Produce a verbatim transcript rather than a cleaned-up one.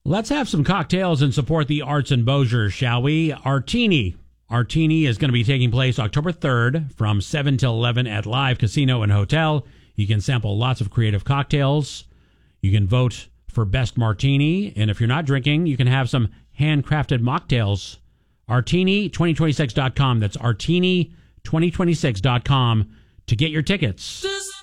Let's have some cocktails and support the arts in Bossier, shall we? Artini. Artini is going to be taking place October third from seven till eleven at Live Casino and Hotel. You can sample lots of creative cocktails. You can vote for Best Martini. And if you're not drinking, you can have some handcrafted mocktails. Artini twenty twenty-six dot com. That's Artini twenty twenty-six dot com to get your tickets.